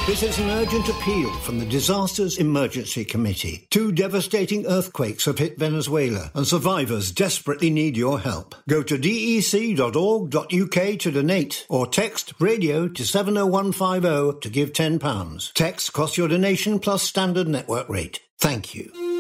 This is an urgent appeal from the Disasters Emergency Committee. 2 devastating earthquakes have hit Venezuela, and survivors desperately need your help. Go to dec.org.uk to donate, or text radio to 70150 to give £10. Text costs your donation plus standard network rate. Thank you.